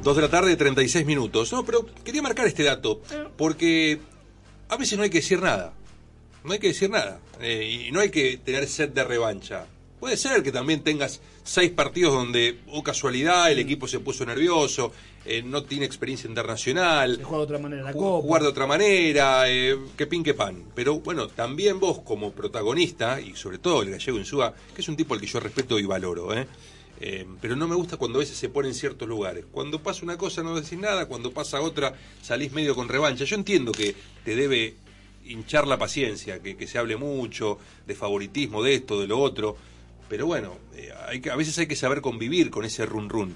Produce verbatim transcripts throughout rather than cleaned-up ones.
dos de la tarde, treinta y seis minutos. No, pero quería marcar este dato, porque a veces no hay que decir nada. No hay que decir nada. Eh, y no hay que tener sed de revancha. Puede ser que también tengas seis partidos donde, o casualidad, el equipo se puso nervioso, eh, no tiene experiencia internacional. Se juega de otra manera la ju- Copa. Jugar de otra manera, eh, que pin que pan. Pero bueno, también vos como protagonista, y sobre todo el gallego Insúa, que es un tipo al que yo respeto y valoro, ¿eh? Eh, pero no me gusta cuando a veces se pone en ciertos lugares. Cuando pasa una cosa no decís nada, cuando pasa otra salís medio con revancha. Yo entiendo que te debe hinchar la paciencia, que, que se hable mucho de favoritismo, de esto, de lo otro. Pero bueno, eh, hay que, a veces hay que saber convivir con ese run run.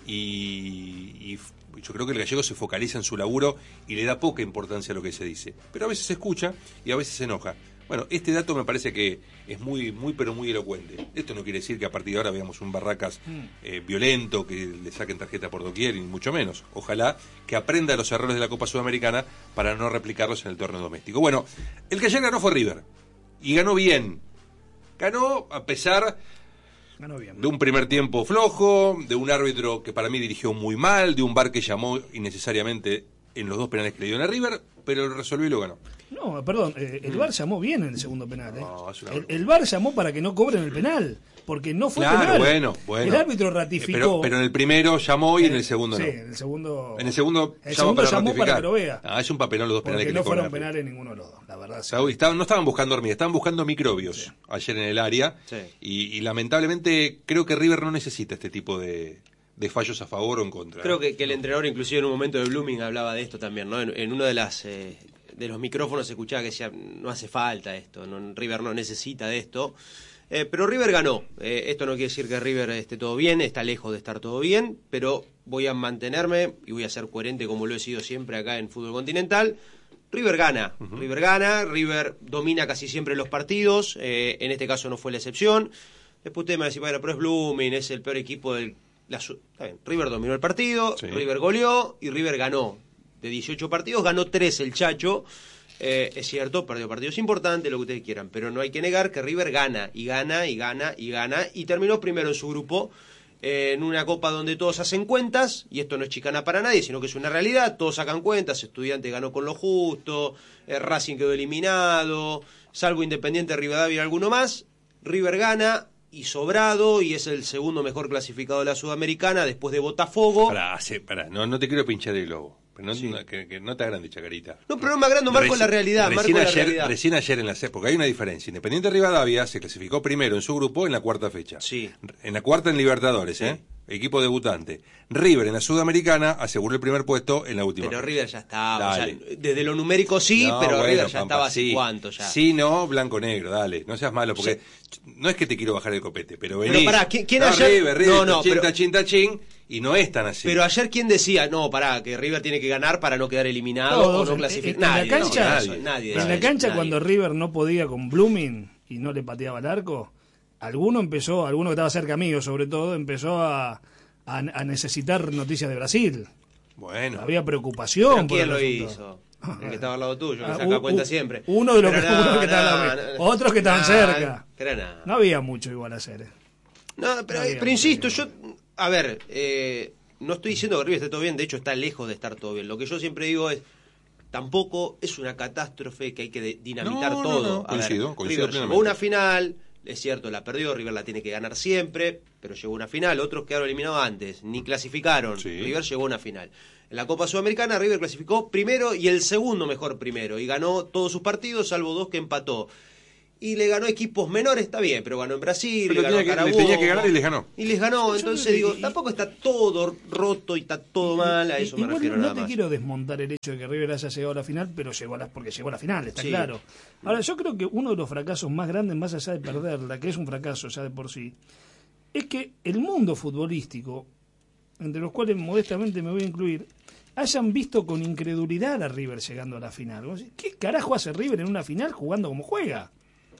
Y, y yo creo que el gallego se focaliza en su laburo y le da poca importancia a lo que se dice. Pero a veces se escucha y a veces se enoja. Bueno, este dato me parece que es muy, muy, pero muy elocuente. Esto no quiere decir que a partir de ahora veamos un Barracas eh, violento, que le saquen tarjeta por doquier, ni mucho menos. Ojalá que aprenda los errores de la Copa Sudamericana para no replicarlos en el torneo doméstico. Bueno, el que ayer ganó fue River. Y ganó bien. Ganó a pesar Ganó bien. de un primer tiempo flojo, de un árbitro que para mí dirigió muy mal, de un V A R que llamó innecesariamente en los dos penales que le dieron a River, pero lo resolvió y lo ganó. No, perdón, eh, el V A R llamó bien en el segundo penal. ¿eh? No, es una el, el V A R llamó para que no cobren el penal, porque no fue Claro, penal. bueno, bueno. El árbitro ratificó. Pero, pero en el primero llamó y en el segundo sí, no. en el segundo. En el segundo el llamó segundo para llamó ratificar. para que lo vea. Ah, es un papelón los dos penales Porque que no le cobran fueron a River. penales ninguno de los dos, la verdad. Sí. Estaban- estaban- no estaban buscando hormigas, estaban buscando microbios Sí. ayer en el área. Sí. Y, y lamentablemente creo que River no necesita este tipo de, de fallos a favor o en contra. Creo que, que el entrenador, inclusive en un momento de Blooming, hablaba de esto también, ¿no? En, en uno de las eh, de los micrófonos se escuchaba que decía, no hace falta esto, no, River no necesita de esto. Eh, pero River ganó. Eh, esto no quiere decir que River esté todo bien, está lejos de estar todo bien, pero voy a mantenerme y voy a ser coherente como lo he sido siempre acá en Fútbol Continental. River gana, uh-huh. River gana, River domina casi siempre los partidos, eh, en este caso no fue la excepción. Después usted me va a decir, bueno, pero es Blooming, es el peor equipo del... La, está bien, River dominó el partido, sí. River goleó y River ganó. De dieciocho partidos, ganó tres el Chacho. Eh, es cierto, perdió partidos importantes, lo que ustedes quieran, pero no hay que negar que River gana, y gana, y gana, y gana, y terminó primero en su grupo, eh, en una copa donde todos hacen cuentas, y esto no es chicana para nadie, sino que es una realidad, todos sacan cuentas, Estudiantes ganó con lo justo, eh, Racing quedó eliminado, salvo Independiente, Rivadavia y alguno más, River gana, y sobrado, y es el segundo mejor clasificado de la Sudamericana, después de Botafogo. Pará, sí, pará, no, no te quiero pinchar el globo. No, sí. no, que, que no te agrande, Chacarita. No, pero no me agrando, marco Reci- la realidad, recién marco ayer, la realidad. Recién ayer en la C, porque hay una diferencia. Independiente Rivadavia se clasificó primero en su grupo en la cuarta fecha. Sí. En la cuarta en Libertadores, Sí. ¿eh? Equipo debutante. River en la Sudamericana aseguró el primer puesto en la última Pero fecha. River ya estaba, o sea, Dale. desde lo numérico sí, No, pero bueno, River ya Pampa, estaba hace sí. cuánto ya. Sí, no, blanco-negro, dale, no seas malo, porque Sí. no es que te quiero bajar el copete, pero venís. Pero pará, ¿quién- quién no, ayer- River, River, No, no, tachín, pero- tachín, tachín, y no es tan así. Pero ayer, ¿quién decía? No, pará, que River tiene que ganar para no quedar eliminado Todos, o no en- clasificar. en- en la Nadie, cancha- no, nadie. nadie, nadie En decía la eso, cancha, nadie. cuando River no podía con Blooming y no le pateaba el arco, alguno empezó, alguno que estaba cerca mío sobre todo, empezó a, a, a necesitar noticias de Brasil. Bueno. Había preocupación. ¿Pero por quién el lo asunto. hizo? El que estaba al lado tuyo, que Ah, saca u- cuenta u- siempre. uno de los Pero que- uno que estaba al lado mío. Otros que estaban cerca. Pero nada. No había mucho igual a hacer. eh. No, pero, No había pero insisto, mucho. yo, a ver, eh, no estoy diciendo que River esté todo bien, de hecho está lejos de estar todo bien. Lo que yo siempre digo es, tampoco es una catástrofe que hay que de- dinamitar No, no, todo. no, A ver, coincido, coincido River llegó a plenamente. una final, es cierto, la perdió, River la tiene que ganar siempre, pero llegó a una final, otros quedaron eliminados antes, ni clasificaron, Sí. River llegó a una final. En la Copa Sudamericana River clasificó primero y el segundo mejor primero, y ganó todos sus partidos, salvo dos que empató. Y le ganó equipos menores, está bien, pero ganó en Brasil, Pero le ganó tenía a que- le Carabobo. tenía que ganar y les ganó. Y les ganó, Yo entonces creo que- digo, y- tampoco está todo roto y está todo mal, a eso me Igual refiero no nada te más. quiero desmontar el hecho de que River haya llegado a la final, pero llegó a la, porque llegó a la final, está Sí. claro. Ahora, yo creo que uno de los fracasos más grandes, más allá de perderla, que es un fracaso ya de por sí, es que el mundo futbolístico, entre los cuales modestamente me voy a incluir, hayan visto con incredulidad a River llegando a la final. ¿Qué carajo hace River en una final jugando como juega?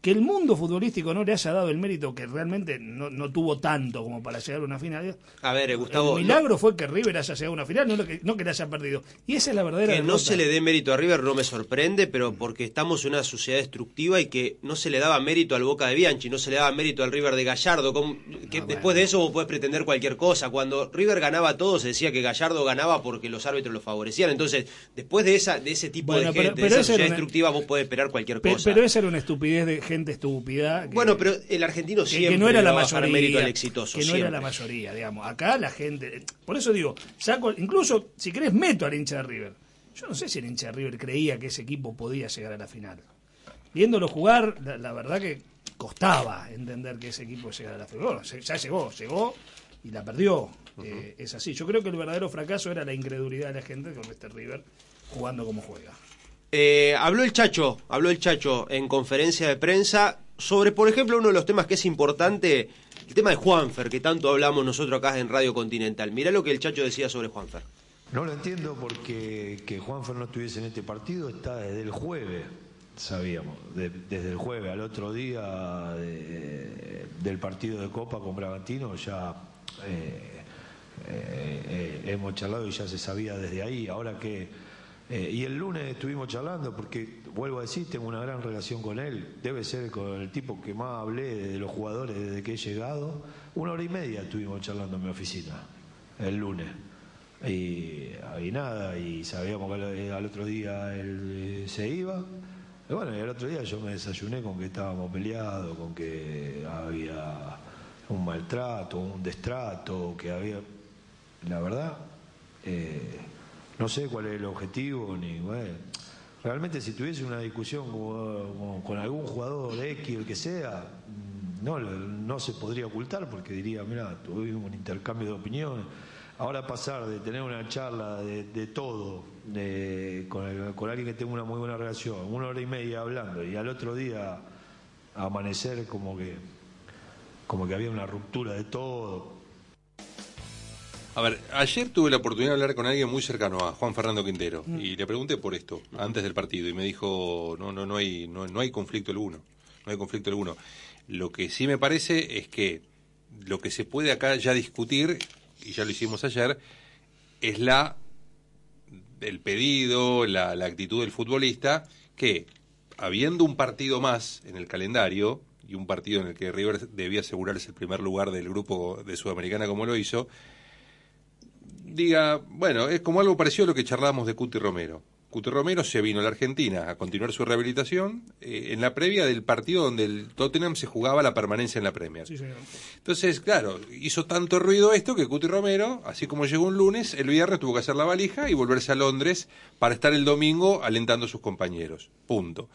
que el mundo futbolístico no le haya dado el mérito que realmente no, no tuvo tanto como para llegar a una final. A ver, Gustavo, el milagro no, fue que River haya llegado a una final, no, lo que, no que le haya perdido. Y esa es la verdadera que derrota. no se le dé mérito a River no me sorprende, pero porque estamos en una sociedad destructiva y que no se le daba mérito al Boca de Bianchi, no se le daba mérito al River de Gallardo, con, que no, después bueno. de eso vos podés pretender cualquier cosa. Cuando River ganaba todo se decía que Gallardo ganaba porque los árbitros lo favorecían. Entonces, después de esa de ese tipo bueno, de gente, pero, de pero esa sociedad una... destructiva, vos podés esperar cualquier pero, cosa. Pero esa era una estupidez de gente estúpida. Que, bueno, pero el argentino siempre que no era le la va a bajar mayoría, mérito al exitoso. que no siempre. era la mayoría, digamos. Acá la gente, por eso digo, saco, incluso si querés meto al hincha de River. Yo no sé si el hincha de River creía que ese equipo podía llegar a la final. Viéndolo jugar, la, la verdad que costaba entender que ese equipo llegara a la final. Bueno, ya llegó, llegó y la perdió. Uh-huh. Eh, es así. Yo creo que el verdadero fracaso era la incredulidad de la gente con este River jugando como juega. Eh, habló el Chacho, habló el Chacho en conferencia de prensa sobre, por ejemplo, uno de los temas que es importante, el tema de Juanfer, que tanto hablamos nosotros acá en Radio Continental. Mirá lo que el Chacho decía sobre Juanfer. No lo entiendo porque que Juanfer no estuviese en este partido está desde el jueves, sabíamos, de, desde el jueves al otro día de, del partido de Copa con Bragantino ya eh, eh, eh, hemos charlado y ya se sabía desde ahí. Ahora que Eh, y el lunes estuvimos charlando porque, vuelvo a decir, tengo una gran relación con él. Debe ser con el tipo que más hablé de los jugadores desde que he llegado. Una hora y media estuvimos charlando en mi oficina el lunes. Y, y nada, y sabíamos que al, al otro día él eh, se iba. Y bueno, y al otro día yo me desayuné con que estábamos peleados, con que había un maltrato, un destrato, que había... La verdad... Eh, No sé cuál es el objetivo, ni bueno, realmente si tuviese una discusión con, con, con algún jugador X, el que sea, no, no se podría ocultar porque diría, mira, tuvimos un intercambio de opiniones. Ahora pasar de tener una charla de, de todo, de, con, el, con alguien que tenga una muy buena relación, una hora y media hablando y al otro día amanecer como que, como que había una ruptura de todo. A ver, ayer tuve la oportunidad de hablar con alguien muy cercano a Juan Fernando Quintero mm. y le pregunté por esto antes del partido y me dijo no no no hay no, no hay conflicto alguno, no hay conflicto alguno. Lo que sí me parece es que lo que se puede acá ya discutir y ya lo hicimos ayer es la el pedido, la, la actitud del futbolista que habiendo un partido más en el calendario y un partido en el que River debía asegurarse el primer lugar del grupo de Sudamericana como lo hizo, diga, bueno, es como algo parecido a lo que charlábamos de Cuti Romero. Cuti Romero se vino a la Argentina a continuar su rehabilitación eh, en la previa del partido donde el Tottenham se jugaba la permanencia en la Premier. Sí, señor. Entonces, claro, hizo tanto ruido esto que Cuti Romero, así como llegó un lunes, el viernes tuvo que hacer la valija y volverse a Londres para estar el domingo alentando a sus compañeros. Punto.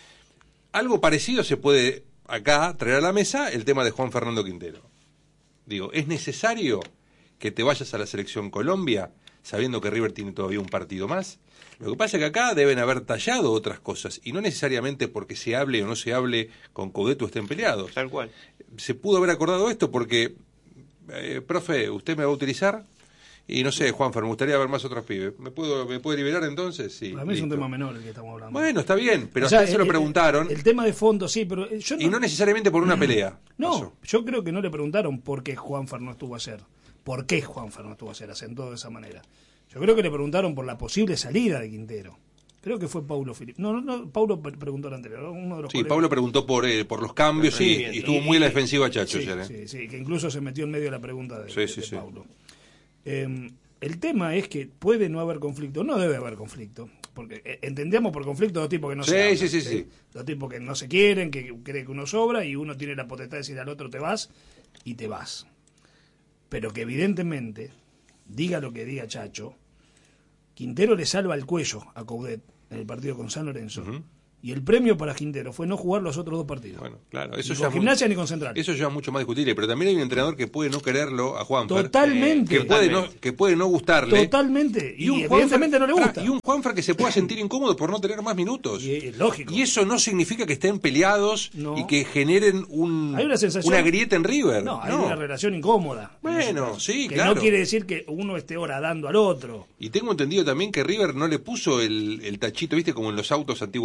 Algo parecido se puede acá traer a la mesa el tema de Juan Fernando Quintero. Digo, ¿es necesario que te vayas a la selección Colombia sabiendo que River tiene todavía un partido más? Lo que pasa es que acá deben haber tallado otras cosas y no necesariamente porque se hable o no se hable con Coudet o estén peleados. Tal cual. Se pudo haber acordado esto porque, eh, profe, ¿usted me va a utilizar? Y no sé, Juanfer, me gustaría ver más otros pibes. ¿Me puedo me puede liberar entonces? Sí. Para mí es un tema menor el que estamos hablando. Bueno, está bien, pero o sea, a usted se lo preguntaron. El, el tema de fondo, sí, pero yo no... Y no necesariamente por una pelea. No, pasó. Yo creo que no le preguntaron por qué Juanfer no estuvo ayer. ¿Por qué Juanfer no estuvo ayer? Asentó de esa manera. Yo creo que le preguntaron por la posible salida de Quintero. Creo que fue Paulo Filip. No, no, no, Paulo preguntó el anterior. Uno de los sí, colegas. Paulo preguntó por eh, por los cambios y, y estuvo muy a la defensiva Chacho sí, ayer. ¿eh? Sí, sí, que incluso se metió en medio de la pregunta de, sí, de, sí, de sí. Paulo. Eh, el tema es que puede no haber conflicto. No debe haber conflicto. Porque eh, entendemos por conflicto dos tipos que no sí, se hablan, sí, sí, sí. Dos tipos que no se quieren, que creen que uno sobra y uno tiene la potestad de decir al otro te vas y te vas. Pero que evidentemente, diga lo que diga Chacho, Quintero le salva el cuello a Coudet en el partido con San Lorenzo. Uh-huh. Y el premio para Quintero fue no jugar los otros dos partidos. Bueno, claro, eso ni ya con Gimnasia muy, ni con Central. Eso ya es mucho más discutible, pero también hay un entrenador que puede no quererlo a Juanfer. Totalmente. Eh, que, puede no, que puede no gustarle. Totalmente. Y, y un evidentemente Juanfer, no le gusta. Y un Juanfer que se pueda sentir incómodo por no tener más minutos. Y es lógico. Y eso no significa que estén peleados no. y que generen un, hay una, sensación, una grieta en River. No, hay no. una relación incómoda. Bueno, sí, que claro. no quiere decir que uno esté horadando al otro. Y tengo entendido también que River no le puso el, el tachito, ¿viste? Como en los autos antiguamente que se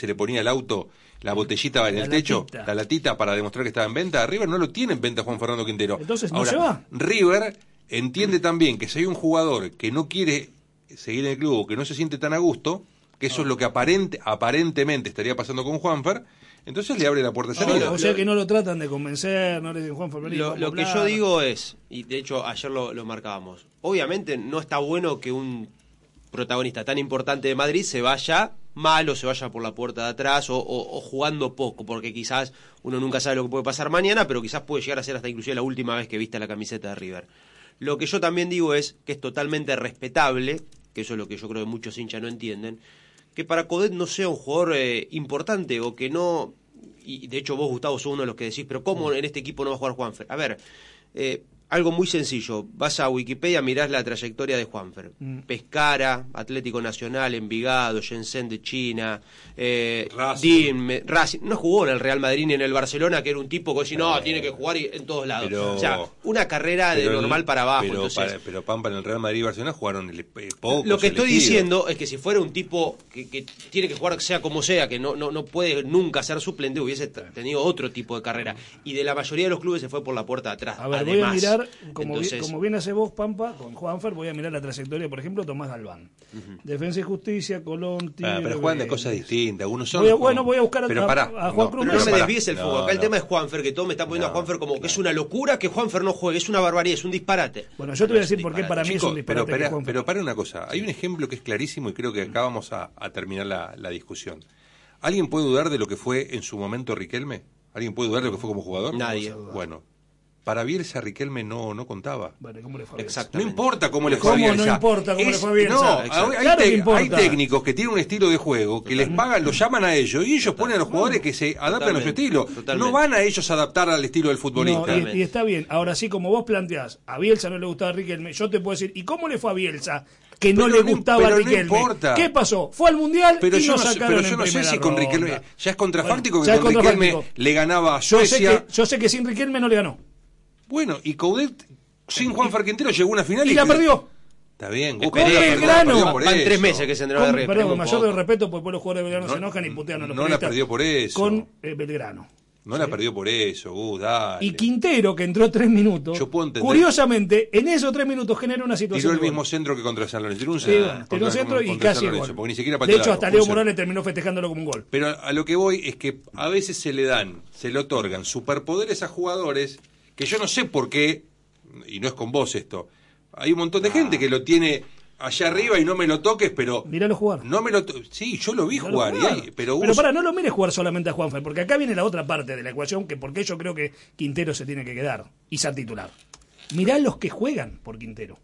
se le ponía al auto la botellita en La el techo, latita. la latita para demostrar que estaba en venta. River no lo tiene en venta Juan Fernando Quintero. Entonces, ¿no Ahora, se va? River entiende también que si hay un jugador que no quiere seguir en el club o que no se siente tan a gusto, que eso es lo que aparente, aparentemente estaría pasando con Juanfer, entonces le abre la puerta de Ah, salida. o sea que no lo tratan de convencer, no le dicen Juan Fernández. Lo, lo que yo digo es, y de hecho ayer lo, lo marcábamos, obviamente no está bueno que un protagonista tan importante de Madrid se vaya mal o se vaya por la puerta de atrás o, o, o jugando poco, porque quizás uno nunca sabe lo que puede pasar mañana, pero quizás puede llegar a ser hasta inclusive la última vez que viste la camiseta de River. Lo que yo también digo es que es totalmente respetable, que eso es lo que yo creo que muchos hinchas no entienden, que para Coudet no sea un jugador eh, importante o que no, y de hecho vos, Gustavo, sos uno de los que decís, pero ¿cómo en este equipo no va a jugar Juanfer? A ver, eh, algo muy sencillo, vas a Wikipedia, mirás la trayectoria de Juanfer. Mm. Pescara, Atlético Nacional, Envigado, Shenzhen de China, eh, Racing. Racing. No jugó en el Real Madrid ni en el Barcelona, que era un tipo que decía, no, tiene que jugar en todos lados. Pero, o sea, una carrera de normal para abajo. Pero, entonces, para, pero Pampa, en el Real Madrid y Barcelona jugaron el, eh, poco. Lo que estoy diciendo es que si fuera un tipo que, que tiene que jugar sea como sea, que no, no, no puede nunca ser suplente, hubiese tenido otro tipo de carrera. Y de la mayoría de los clubes se fue por la puerta de atrás. A ver, además. voy a mirar, como, Entonces, bien, como bien hace vos, Pampa, con Juanfer, voy a mirar la trayectoria, por ejemplo, Tomás Galván. Uh-huh. Defensa y Justicia, Colón, Tigre... Ah, pero juegan de cosas distintas. Algunos son... Voy a, bueno, voy a buscar a, pero pará, a Juan no, Cruz. Pero no me pará. desvíes el no, fútbol. Acá no. el tema es Juanfer, que todo me está poniendo no, a Juanfer como claro. que es una locura que Juanfer no juegue, es una barbaridad, es un disparate. Bueno, yo te voy a decir por qué para mí Chicos, es un disparate. Pero, que para, pero para una cosa, hay un ejemplo que es clarísimo y creo que acá vamos a, a terminar la, la discusión. ¿Alguien puede dudar de lo que fue en su momento Riquelme? ¿Alguien puede dudar de lo que fue como jugador? Nadie. Bueno, para Bielsa Riquelme no, no contaba. Vale, ¿cómo le fue a Bielsa? No importa cómo le fue ¿Cómo a Bielsa. no importa cómo es, le fue a Bielsa? No, Exacto. hay, Claro te, que importa. hay técnicos que tienen un estilo de juego, que les pagan, los llaman a ellos y ellos ponen a los jugadores que se adaptan Totalmente. a su estilo. Totalmente. No van a ellos a adaptar al estilo del futbolista. No, y, y está bien. Ahora sí, como vos planteás, a Bielsa no le gustaba Riquelme, yo te puedo decir, ¿y cómo le fue a Bielsa? Que no Pero le gustaba pero a Riquelme. No importa. ¿Qué pasó? Fue al Mundial pero y yo nos no, sacaron pero yo en no sé primera si con Riquelme ronda. ya es contrafáctico Bueno, que con Riquelme contrafáctico. le ganaba a Yo sé, Suecia. que, yo sé que sin Riquelme no le ganó. Bueno, y Coudet sin Juan Quintero llegó a una final y, y la que... perdió. Está bien, Con Belgrano, Belgrano. perdió por Van eso. tres meses que se entrenó de Con, River. perdón, con un mayor poco. de respeto, pues los jugadores de Belgrano No, se enojan y putean a los no la periodistas. perdió por eso. Con eh, Belgrano. No sí. la perdió por eso, Gus, dale. Y Quintero, que entró tres minutos, Yo puedo entender. Curiosamente, en esos tres minutos generó una situación. Tiró el mismo centro que contra San Lorenzo. Tiró un Sí, centro. bueno, tiró un centro y contra casi San Lorenzo, gol. porque ni siquiera De hecho, hasta Leo Morales Morales terminó festejándolo como un gol. Pero a lo que voy es que a veces se le dan, se le otorgan superpoderes a jugadores que yo no sé por qué, y no es con vos esto, hay un montón de ah. gente que lo tiene allá arriba y no me lo toques, pero... Míralo jugar. No me lo to- sí, yo lo vi Míralo jugar. jugar. Y hay, pero pero uso... para, no lo mires jugar solamente a Juanfer, porque acá viene la otra parte de la ecuación, que porque yo creo que Quintero se tiene que quedar y ser titular. Mirá los que juegan por Quintero.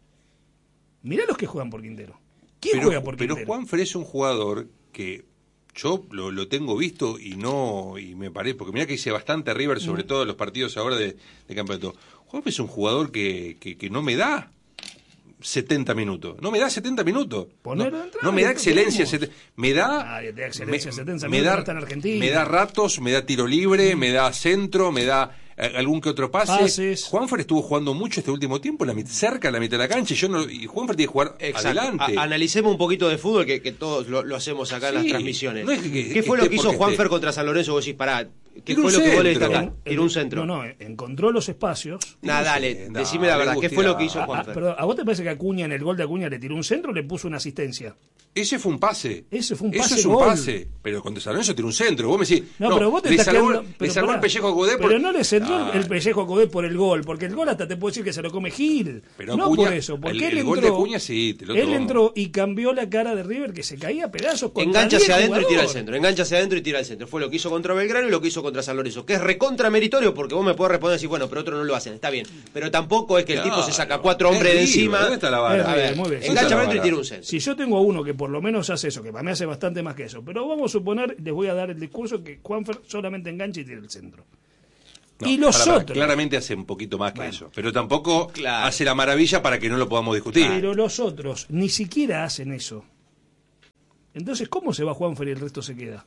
Mirá los que juegan por Quintero. ¿Quién pero, juega por pero Quintero? Pero Juanfer es un jugador que yo lo, lo tengo visto y no y me parece, porque mirá que hice bastante River, sobre mm. todo en los partidos ahora de, de campeonato. Juanfer es un jugador que, que, que no me da setenta minutos. No me da setenta minutos. No, entrada, no me da excelencia. Set... Me da. Ah, da excelencia, me, setenta me da, en Argentina. Me da ratos, me da tiro libre, mm. me da centro, me da eh, algún que otro pase. Pases. Juanfer estuvo jugando mucho este último tiempo, la mit- cerca de la mitad de la cancha. Y, yo no, y Juanfer tiene que jugar Exacto. adelante. A- analicemos un poquito de fútbol, que, que todos lo, lo hacemos acá sí, en las transmisiones. No es que, ¿Qué fue lo que hizo Juanfer esté. contra San Lorenzo? Vos decís, pará. ¿Qué Tiró fue lo un que vos le centro. destacás? Tiró un centro. No, no, encontró los espacios. Nah, dale, Sí, decime dale, la verdad. ¿Qué Agustín, fue lo que hizo Ah, ah, Juanfer? perdón, ¿a vos te parece que Acuña en el gol de Acuña le tiró un centro o le puso una asistencia? Ese fue un pase. Ese fue un Eso pase es un gol. pase. Pero contra San Lorenzo tiró un centro. Vos me decís, No, no, pero vos te le estás salvó, quedando- le pero salvó pará. el pellejo a Godé. Pero por... no le centró ah, el pellejo a Godé por el gol, porque el gol hasta te puedo decir que se lo come Gil. Pero no Acuña, por eso, porque el, él el entró, gol de Acuña sí, te lo él tomo. entró y cambió la cara de River, que se caía a pedazos contra Engancha diez hacia adentro y tira al jugadores. centro. Engancha hacia adentro y tira al centro. Fue lo que hizo contra Belgrano y lo que hizo contra San Lorenzo. Que es recontra meritorio, porque vos me podés responder y decir, bueno, pero otros no lo hacen. Está bien. Pero tampoco es que el Claro, tipo se saca cuatro hombres de es River, encima. ¿dónde está la vara? A ver, Muy bien. engancha ¿Dónde está la adentro y vara? tira un centro. Si yo tengo a uno que por lo menos hace eso, que para mí hace bastante más que eso, pero vamos a suponer, les voy a dar el discurso que Juanfer solamente engancha y tira el centro. No, y los para, para, otros. claramente hace un poquito más que Bueno. eso. Pero tampoco Claro. hace la maravilla para que no lo podamos discutir. Pero los otros ni siquiera hacen eso. Entonces, ¿cómo se va Juanfer y el resto se queda?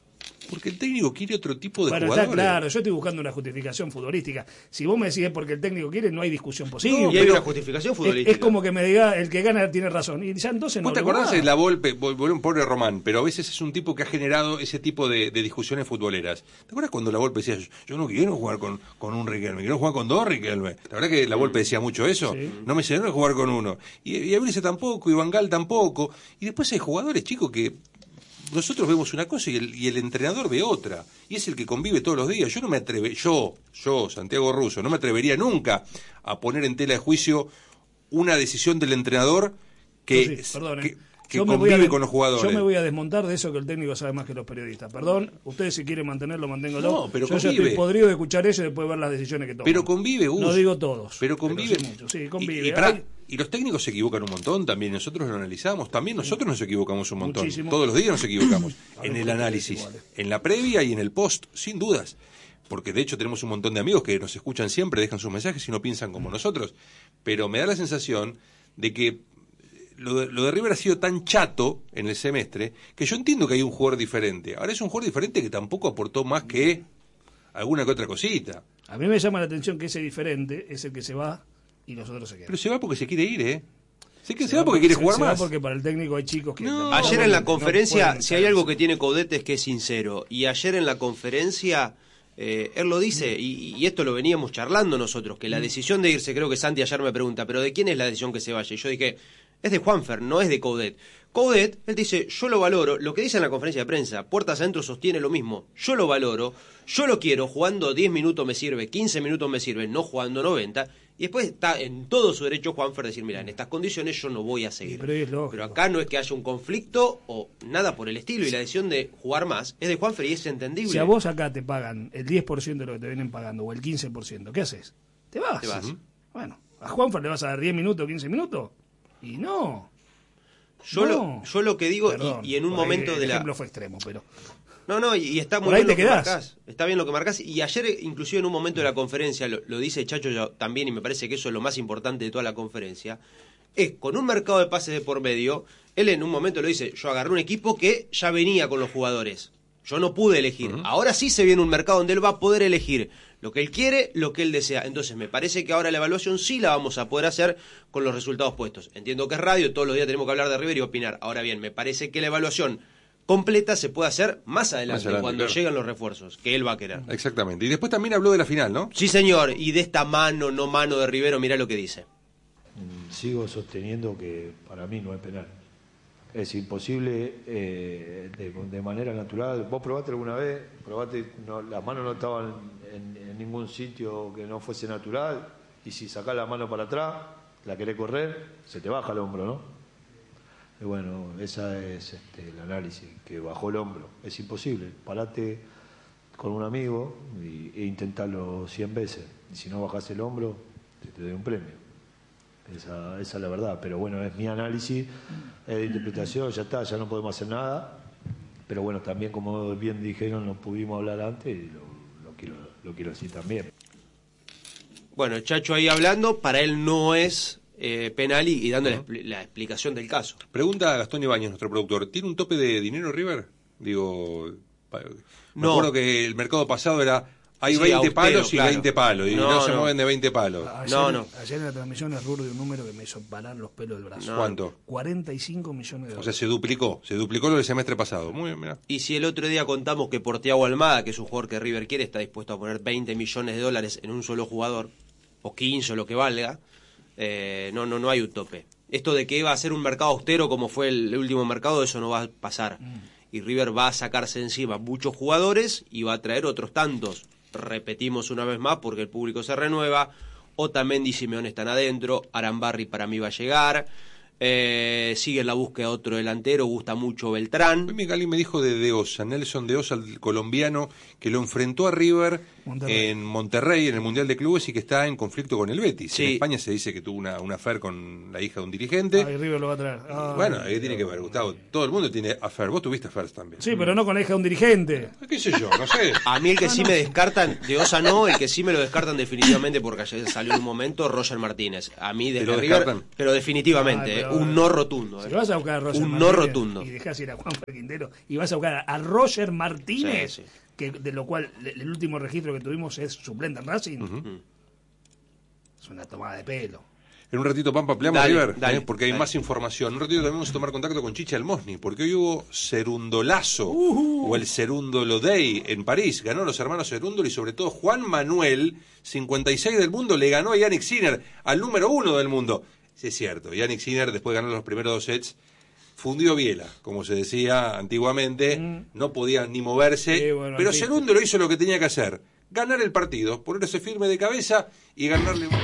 Porque el técnico quiere otro tipo de bueno, jugadores. Está claro, yo estoy buscando una justificación futbolística. Si vos me decís es porque el técnico quiere, no hay discusión posible. No, y hay una justificación futbolística. Es, es como que me diga, el que gana tiene razón. Y ya entonces no. ¿Vos te acordás de la Volpe, un pobre Román, pero a veces es un tipo que ha generado ese tipo de, de discusiones futboleras? ¿Te acuerdas cuando la Volpe decía, yo no quiero jugar con, con un Riquelme, quiero jugar con dos Riquelme? La verdad que la Volpe decía mucho eso. Sí. No me enseñaron a jugar con uno. Y, y a Brice tampoco, y Van Gaal tampoco. Y después hay jugadores, chicos, que nosotros vemos una cosa y el, y el entrenador ve otra, y es el que convive todos los días. Yo no me atreve, yo, yo, Santiago Russo, no me atrevería nunca a poner en tela de juicio una decisión del entrenador que, sí, perdón, que, eh. que yo convive me voy a, con los jugadores. Yo me voy a desmontar de eso que el técnico sabe más que los periodistas. Perdón, ustedes si quieren mantenerlo, manténganlo. No, pero yo convive. ya estoy podrido de escuchar eso y después ver las decisiones que toman. Pero convive, Gus. No digo todos. Pero convive. Pero sí, mucho. Sí, convive. Y, y, para, y los técnicos se equivocan un montón también, nosotros lo analizamos. También nosotros nos equivocamos un montón. Muchísimo. Todos los días nos equivocamos. En el análisis, en la previa y en el post, sin dudas. Porque de hecho tenemos un montón de amigos que nos escuchan siempre, dejan sus mensajes y no piensan como nosotros. Pero me da la sensación de que Lo de, lo de River ha sido tan chato en el semestre que yo entiendo que hay un jugador diferente. Ahora es un jugador diferente que tampoco aportó más que alguna que otra cosita. A mí me llama la atención que ese diferente es el que se va y los otros se quedan. Pero se va porque se quiere ir, ¿eh? Sé que se, se va porque quiere se, jugar se más. Va porque para el técnico hay chicos que... No, ayer en la conferencia, no si hay algo que tiene Coudet es que es sincero. Y ayer en la conferencia... Eh, él lo dice, y, y esto lo veníamos charlando nosotros, que la decisión de irse, creo que Santi ayer me pregunta, pero ¿de quién es la decisión que se vaya? Y yo dije, es de Juanfer, no es de Coudet. Coudet, él dice, yo lo valoro, lo que dice en la conferencia de prensa, puertas adentro sostiene lo mismo, yo lo valoro, yo lo quiero, jugando diez minutos me sirve, quince minutos me sirve, no jugando noventa, y después está en todo su derecho Juanfer decir, mira, en estas condiciones yo no voy a seguir. Pero, es pero acá no es que haya un conflicto o nada por el estilo, y la decisión de jugar más es de Juanfer y es entendible. Si a vos acá te pagan el diez por ciento de lo que te vienen pagando, o el quince por ciento, ¿qué haces? Te vas. Te vas. Bueno, ¿a Juanfer le vas a dar diez minutos, quince minutos? Y no. Yo, no. Lo, yo lo que digo, Perdón, y, y en un momento el de la... ejemplo fue extremo, pero... No, no, y, y está muy Por ahí bien te lo que quedás. marcás. Está bien lo que marcás. Y ayer, inclusive en un momento de la conferencia, lo, lo dice Chacho ya también, y me parece que eso es lo más importante de toda la conferencia, es con un mercado de pases de por medio, él en un momento lo dice, yo agarré un equipo que ya venía con los jugadores. Yo no pude elegir. Uh-huh. Ahora sí se viene un mercado donde él va a poder elegir lo que él quiere, lo que él desea. Entonces me parece que ahora la evaluación sí la vamos a poder hacer con los resultados puestos. Entiendo que es radio, todos los días tenemos que hablar de River y opinar. Ahora bien, me parece que la evaluación completa se puede hacer más adelante, más adelante cuando claro. llegan los refuerzos, que él va a querer. Exactamente. Y después también habló de la final, ¿no? Sí, señor. Y de esta mano, no mano de Rivero, mirá lo que dice. Sigo sosteniendo que para mí no es penal. Es imposible eh, de, de manera natural. ¿Vos probaste alguna vez? Probaste, no, las manos no estaban en, en ningún sitio que no fuese natural, y si sacás la mano para atrás, la querés correr, se te baja el hombro, ¿no? Y bueno, ese es este, el análisis, que bajó el hombro. Es imposible. Parate con un amigo y, e intentarlo cien veces. Y si no bajás el hombro, te, te doy un premio. Esa, esa es la verdad, pero bueno, es mi análisis, es de interpretación, ya está, ya no podemos hacer nada, pero bueno, también como bien dijeron, no pudimos hablar antes y lo, lo, quiero, lo quiero decir también. Bueno, Chacho ahí hablando, para él no es eh, penal y, y dando uh-huh. la, la explicación del caso. Pregunta a Gastón Ibáñez, nuestro productor, ¿tiene un tope de dinero River? Digo, me no. acuerdo que el mercado pasado era... Hay sí, veinte austero, palos y claro. veinte palos, y no, no se no. mueven de veinte palos. Ayer, no, no. Ayer en la transmisión es Rur de un número que me hizo parar los pelos del brazo. No. ¿Cuánto? cuarenta y cinco millones de dólares. O sea, se duplicó, se duplicó lo del semestre pasado. Muy bien, mirá. Y si el otro día contamos que por Thiago Almada, que es un jugador que River quiere, está dispuesto a poner veinte millones de dólares en un solo jugador, o quince o lo que valga, eh, no, no, no hay un tope. Esto de que va a ser un mercado austero como fue el último mercado, eso no va a pasar. Mm. Y River va a sacarse encima muchos jugadores y va a traer otros tantos. Repetimos una vez más porque el público se renueva. Otamendi y Simeone están adentro. Arambarri para mí va a llegar. Eh, sigue en la búsqueda de otro delantero. Gusta mucho Beltrán. Hoy Miguel me dijo de De Osa, Nelson De Osa, el colombiano, que lo enfrentó a River Monterrey. en Monterrey, en el Mundial de Clubes, y que está en conflicto con el Betis. Sí. En España se dice que tuvo una, una affair con la hija de un dirigente. Ay, River lo va a traer. Ay, bueno, ahí tiene que ver, Gustavo. Todo el mundo tiene affair. Vos tuviste affairs también. Sí, pero no con la hija de un dirigente. ¿Qué sé yo? No sé. A mí el que sí me descartan, De Osa no, el que sí me lo descartan definitivamente, porque ayer salió en un momento, Roger Martínez. A mí desde lo River, descartan? pero definitivamente. Ay, pero, un no rotundo. Si eh. lo vas a buscar a Roger un Martínez no rotundo. y dejás ir a Juan Quintero y vas a buscar a Roger Martínez, Sí, sí. que de lo cual el último registro que tuvimos es suplente en Racing, Uh-huh. es una tomada de pelo. En un ratito, Pampa, ampliamos, Dale, River, dale, ¿eh? porque hay dale. más información. En un ratito también vamos a tomar contacto con Chicha Almosni, porque hoy hubo Cerundolazo, Uh-huh. o el Cerúndolo Day en París. Ganó los hermanos Cerúndolo y sobre todo Juan Manuel, cincuenta y seis del mundo, le ganó a Yannick Sinner, al número uno del mundo. Sí, es cierto, Yannick Sinner, después de ganar los primeros dos sets, fundió biela, como se decía antiguamente, Mm. no podía ni moverse, Sí, bueno, pero artista. Cerúndolo hizo lo que tenía que hacer, ganar el partido, ponerse firme de cabeza y ganarle...